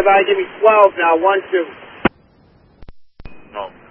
gotta give me 12 now. 1, 2. No.